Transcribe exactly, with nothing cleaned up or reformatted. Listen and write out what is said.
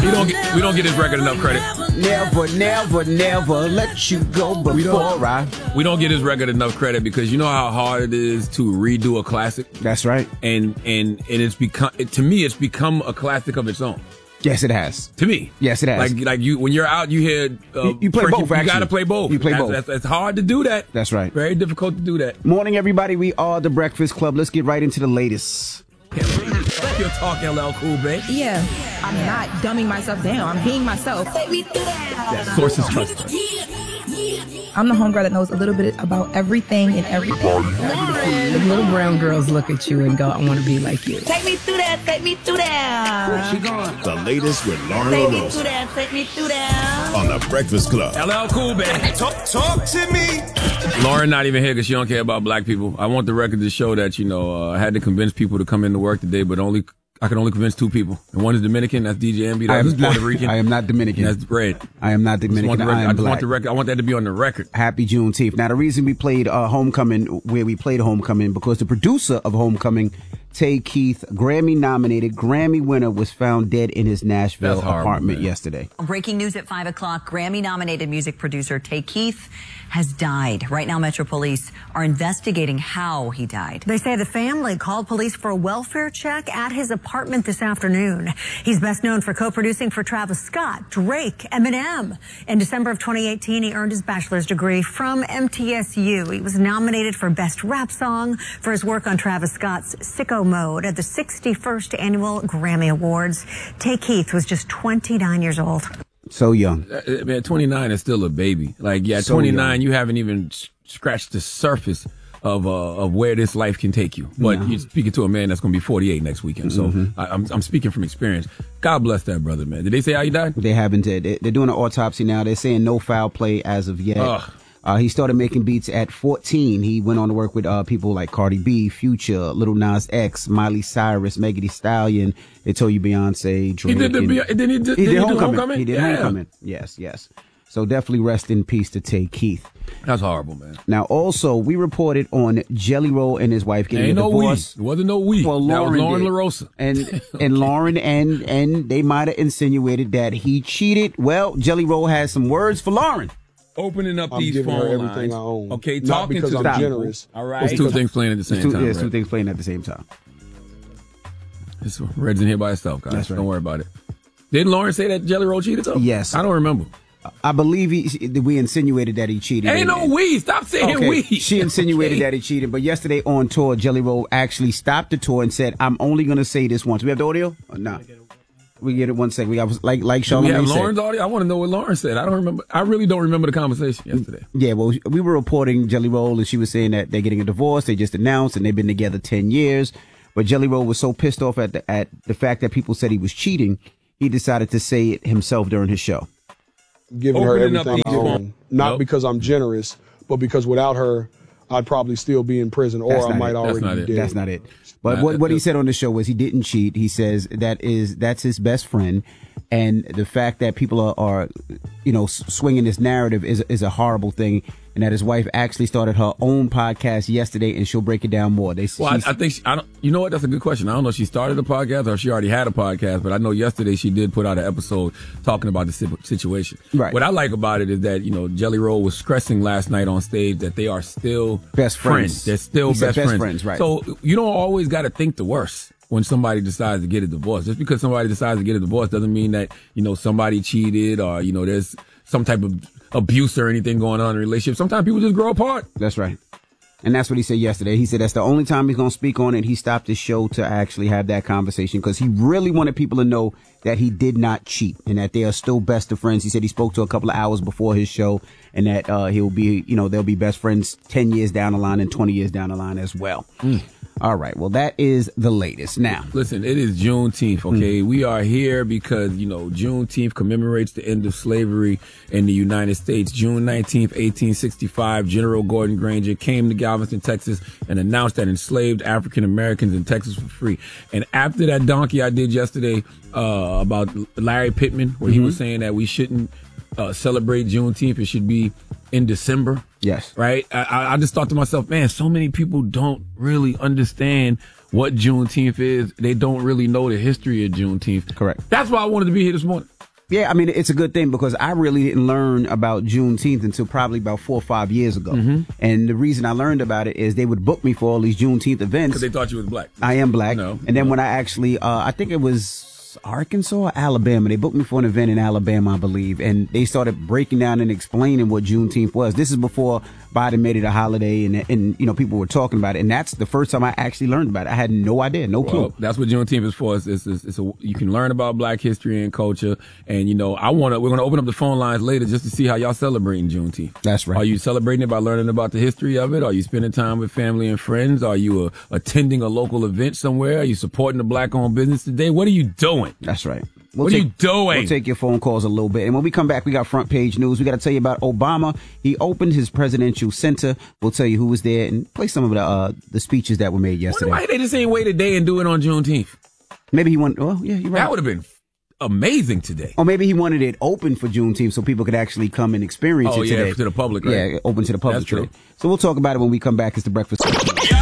We don't get, we don't get his record enough credit. Never, never, never let you go before we don't, I. We don't get his record enough credit because you know how hard it is to redo a classic. That's right. And and and it's become to me, it's become a classic of its own. Yes, it has. To me, yes, it has. Like like you when you're out, you hear uh, you, you play Frankie, both. You actually. got to play both. You play that's, both. That's, that's hard to do that. That's right. Very difficult to do that. Morning, everybody. We are the Breakfast Club. Let's get right into the latest. You're talking L L Cool, babe. Yeah, I'm not dumbing myself down. I'm being myself. That sources trust. I'm the homegirl that knows a little bit about everything and everything. The little brown girls look at you and go, I want to be like you. Take me through that, take me through that. She gone. The latest with Lauren Take me LaRosa through that, take me through that. on the Breakfast Club. L L Cool, babe. Talk, talk to me. Lauren not even here because she don't care about black people. I want the record to show that, you know, uh, I had to convince people to come into work today, but only I can only convince two people. And one is Dominican, that's D J Envy. The other is Puerto Rican. I am not Dominican. That's Red. I am not Dominican. I, I am I just black. want the record. I want that to be on the record. Happy Juneteenth. Now, the reason we played uh, Homecoming, where we played Homecoming, because the producer of Homecoming, Tay Keith, Grammy-nominated, Grammy winner, was found dead in his Nashville horrible, apartment man. yesterday. Breaking news at five o'clock, Grammy-nominated music producer Tay Keith has died. Right now, Metro Police are investigating how he died. They say the family called police for a welfare check at his apartment this afternoon. He's best known for co-producing for Travis Scott, Drake, Eminem. In December of twenty eighteen, he earned his bachelor's degree from M T S U. He was nominated for Best Rap Song for his work on Travis Scott's Sicko Mode at the sixty-first Annual Grammy Awards. Tay Keith was just twenty-nine years old. So young. Uh, man, twenty-nine is still a baby. Like, yeah, So twenty-nine, young. you haven't even s- scratched the surface of uh, of where this life can take you. But No. you're speaking to a man that's going to be forty-eight next weekend. So Mm-hmm. I, I'm, I'm speaking from experience. God bless that brother, man. Did they say how he died? They haven't. They, they're doing an autopsy now. They're saying no foul play as of yet. Ugh. Uh, he started making beats at fourteen. He went on to work with uh, people like Cardi B, Future, Lil Nas X, Miley Cyrus, Megan Thee Stallion. They told you Beyonce, Drake. He did the. and- Be- Then he did, he did did he do Homecoming. homecoming. He did Yeah. Homecoming. Yes, yes. So definitely rest in peace to Tay Keith. That's horrible, man. Now, also, we reported on Jelly Roll and his wife getting Ain't a no we. divorce. It wasn't no we. Well, that was Lauren Lauren did. LaRosa. And and Lauren and and they might have insinuated that he cheated. Well, Jelly Roll has some words for Lauren. Opening up I'm these giving phone her everything lines. I own. Okay, Not talking because to I'm the people. generous. All right. It's It's two because- things playing at the same It's two, time. yeah, two Red. things playing at the same time. It's, Red's in here by itself, guys. That's right. Don't worry about it. Didn't Lauren say that Jelly Roll cheated though? Yes. I don't remember. I believe he, we insinuated that he cheated. Ain't no we. Stop saying Okay, we. she insinuated Okay. that he cheated, but yesterday on tour, Jelly Roll actually stopped the tour and said, "I'm only going to say this once." We have the audio? Or not? We get it one second. We got like like Do we have Charlamagne said. Lauren's audio? I want to know what Lauren said. I don't remember. I really don't remember the conversation yesterday. Yeah, well, we were reporting Jelly Roll, and she was saying that they're getting a divorce. They just announced, and they've been together ten years. But Jelly Roll was so pissed off at the at the fact that people said he was cheating, he decided to say it himself during his show. Giving her Opening up everything I these own. phone- Not Nope. because I'm generous, but because without her, I'd probably still be in prison, or That's I not might it. already not be it. dead. That's not it. But Nah, what, what he that- said on the show was he didn't cheat. He says that is that's his best friend, and the fact that people are, are you know, s- swinging this narrative is is a horrible thing. And that his wife actually started her own podcast yesterday, and she'll break it down more. They, Well, I, she's- I think she, I don't. You know what? That's a good question. I don't know if she started a podcast or if she already had a podcast, but I know yesterday she did put out an episode talking about the si- situation. Right. What I like about it is that you know Jelly Roll was stressing last night on stage that they are still Best friends. They're still He said best, best friends. friends, right. So you don't always got to think the worst when somebody decides to get a divorce. Just because somebody decides to get a divorce doesn't mean that you know somebody cheated or you know there's some type of abuse or anything going on in a relationship. Sometimes people just grow apart. That's right. And that's what he said yesterday. He said that's the only time he's going to speak on it. He stopped his show to actually have that conversation because he really wanted people to know that he did not cheat and that they are still best of friends. He said he spoke to a couple of hours before his show and that uh, he'll be, you know, they'll be best friends ten years down the line and twenty years down the line as well. Mm. All right. Well, that is the latest. Now, listen, it is Juneteenth, okay? Mm. We are here because, you know, Juneteenth commemorates the end of slavery in the United States. June nineteenth, eighteen sixty-five, General Gordon Granger came to Galveston, Texas, and announced that enslaved African Americans in Texas were free. And after that donkey I did yesterday uh, about Larry Pittman, where mm-hmm. he was saying that we shouldn't uh, celebrate Juneteenth, it should be in December. Yes. Right? I, I just thought to myself, man, so many people don't really understand what Juneteenth is. They don't really know the history of Juneteenth. Correct. That's why I wanted to be here this morning. Yeah, I mean, it's a good thing because I really didn't learn about Juneteenth until probably about four or five years ago. Mm-hmm. And the reason I learned about it is they would book me for all these Juneteenth events. Because they thought you was black. I am black. No. And then when I actually, uh, I think it was Arkansas or Alabama. They booked me for an event in Alabama, I believe, and they started breaking down and explaining what Juneteenth was. This is before Biden made it a holiday, and and you know people were talking about it, and that's the first time I actually learned about it. I had no idea, no clue. Well, that's what Juneteenth is for. It's, it's, it's, it's a, you can learn about Black history and culture, and you know I want to. We're going to open up the phone lines later just to see how y'all celebrating Juneteenth. That's right. Are you celebrating it by learning about the history of it? Are you spending time with family and friends? Are you uh, attending a local event somewhere? Are you supporting a Black-owned business today? What are you doing? That's right. We'll what take, are you doing? We'll take your phone calls a little bit. And when we come back, we got front page news. We got to tell you about Obama. He opened his presidential center. We'll tell you who was there and play some of the uh, the speeches that were made yesterday. Why they just ain't wait a day and do it on Juneteenth? Maybe he wanted, well, yeah, you're right. That would have been amazing today. Or maybe he wanted it open for Juneteenth so people could actually come and experience oh, it yeah, today. to the public, right? Yeah, open to the public That's true. today. So we'll talk about it when we come back. It's the Breakfast Club.